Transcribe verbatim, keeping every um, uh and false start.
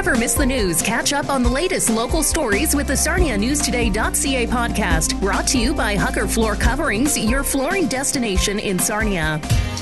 Never miss the news. Catch up on the latest local stories with the Sarnia News Today dot C A podcast, brought to you by Hugger Floor Coverings, your flooring destination in Sarnia.